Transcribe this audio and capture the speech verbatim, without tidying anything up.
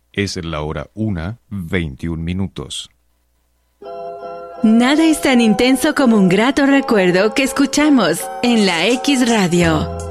Es la hora una, veintiún minutos. Nada es tan intenso como un grato recuerdo que escuchamos en la X Radio.